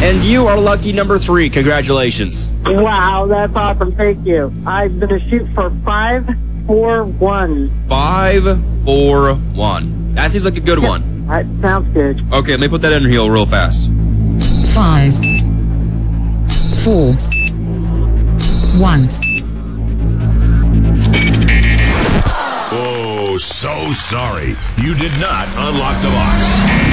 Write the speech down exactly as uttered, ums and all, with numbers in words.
And you are lucky number three. Congratulations. Wow, that's awesome. Thank you. I'm going to shoot for five, four, one. Five, four, one. That seems like a good one. That sounds good. Okay, let me put that in here real fast. Five, four, one. Oh, so sorry. You did not unlock the box.